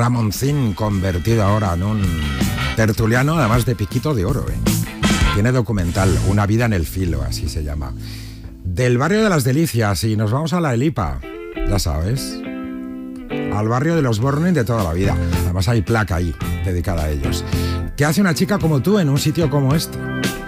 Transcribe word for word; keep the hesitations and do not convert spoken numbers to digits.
Ramoncín, convertido ahora en un tertuliano, además de piquito de oro, ¿eh? Tiene documental, Una vida en el filo, así se llama. Del barrio de las Delicias, y nos vamos a la Elipa, ya sabes, al barrio de los Bornes de toda la vida. Además hay placa ahí, dedicada a ellos. ¿Qué hace una chica como tú en un sitio como este?